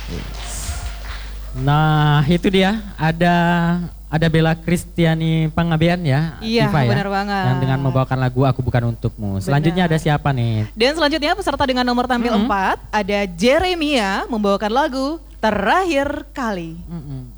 Nah itu dia ada Bella Kristiani Pangabean ya, Iya, Tifa ya, benar banget. yang dengan membawakan lagu Aku Bukan Untukmu. Selanjutnya ada siapa nih? Dan selanjutnya peserta dengan nomor tampil 4 ada Jeremia membawakan lagu Terakhir Kali.